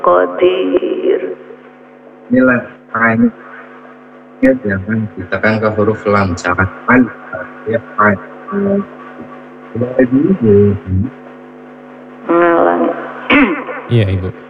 Qadir. Nilai ini jangan ditekan ke huruf lam, jangan ya Ngalang. Iya, Ibu.